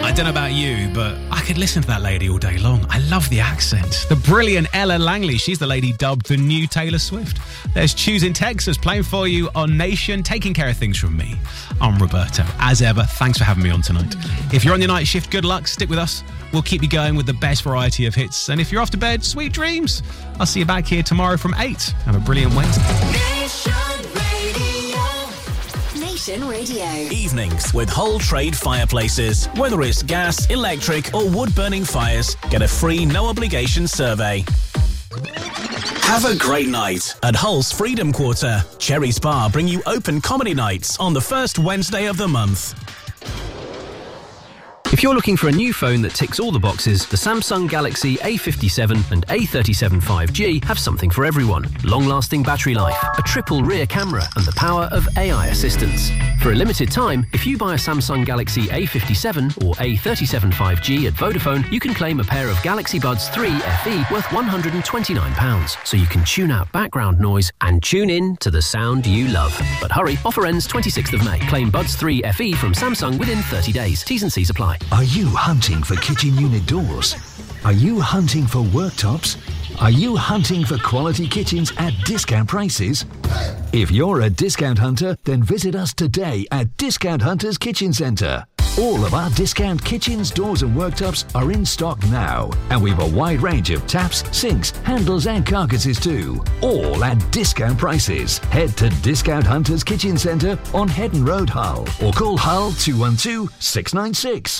I don't know about you, but I could listen to that lady all day long. I love the accent. The brilliant Ella Langley, she's the lady dubbed the new Taylor Swift. There's Choose in Texas playing for you on Nation, taking care of things from me. I'm Roberto. As ever, thanks for having me on tonight. If you're on your night shift, good luck, stick with us. We'll keep you going with the best variety of hits. And if you're off to bed, sweet dreams. I'll see you back here tomorrow from 8. Have a brilliant Wednesday. Nation Radio. Evenings with Hull Trade Fireplaces. Whether it's gas, electric or wood-burning fires, get a free no-obligation survey. Have a great night at Hull's Freedom Quarter. Cherry Spa bring you open comedy nights on the first Wednesday of the month. If you're looking for a new phone that ticks all the boxes, the Samsung Galaxy A57 and A37 5G have something for everyone. Long-lasting battery life, a triple rear camera and the power of AI assistance. For a limited time, if you buy a Samsung Galaxy A57 or A37 5G at Vodafone, you can claim a pair of Galaxy Buds 3 FE worth £129, so you can tune out background noise and tune in to the sound you love. But hurry, offer ends 26th of May. Claim Buds 3 FE from Samsung within 30 days. T's and C's apply. Are you hunting for kitchen unit doors? Are you hunting for worktops? Are you hunting for quality kitchens at discount prices? If you're a discount hunter, then visit us today at Discount Hunters Kitchen Centre. All of our discount kitchens, doors and worktops are in stock now. And we've a wide range of taps, sinks, handles and carcasses too. All at discount prices. Head to Discount Hunters Kitchen Centre on Headon Road, Hull. Or call Hull 212 696.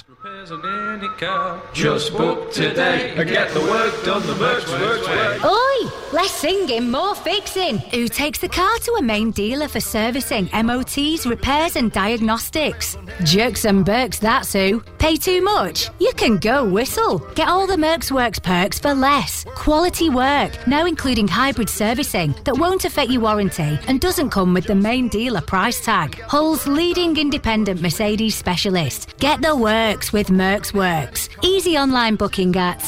Just book today and get the work done the Mercs way. Oi! Less singing, more fixing. Who takes the car to a main dealer for servicing, MOTs, repairs and diagnostics? Jerks and Berks, that's who. Pay too much? You can go Whistle. Get all the Mercs Works perks for less. Quality work, now including hybrid servicing that won't affect your warranty and doesn't come with the main dealer price tag. Hull's leading independent Mercedes specialist. Get the works with Mercs Works. Easy online booking at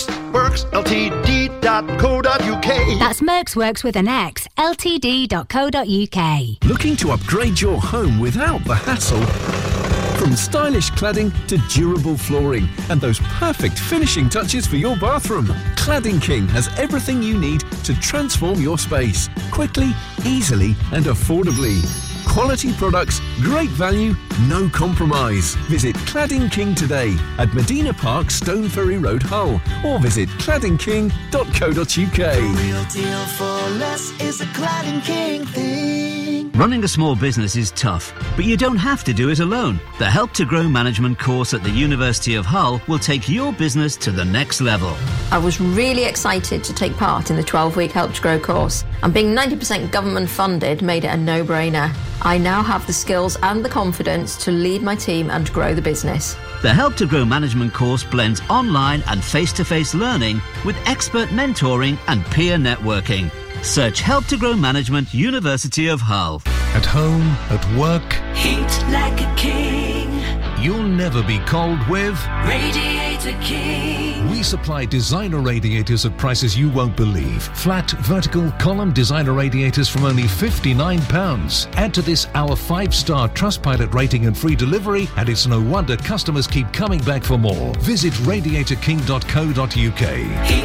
mercsworksltd.co.uk. That's Mercs Works with an X, ltd.co.uk. Looking to upgrade your home without the hassle? From stylish cladding to durable flooring and those perfect finishing touches for your bathroom, Cladding King has everything you need to transform your space quickly, easily and affordably. Quality products, great value, no compromise. Visit Cladding King today at Medina Park, Stoneferry Road, Hull, or visit claddingking.co.uk. The real deal for less is a Cladding King thing. Running a small business is tough, but you don't have to do it alone. The Help to Grow Management course at the University of Hull will take your business to the next level. I was really excited to take part in the 12-week Help to Grow course, and being 90% government funded made it a no-brainer. I now have the skills and the confidence to lead my team and grow the business. The Help to Grow Management course blends online and face-to-face learning with expert mentoring and peer networking. Search Help to Grow Management, University of Hull. At home, at work, Heat like a king. You'll never be cold with Radiator King. We supply designer radiators at prices you won't believe. Flat, vertical, column designer radiators from only £59. Add to this our 5-star Trustpilot rating and free delivery, and it's no wonder customers keep coming back for more. Visit radiatorking.co.uk.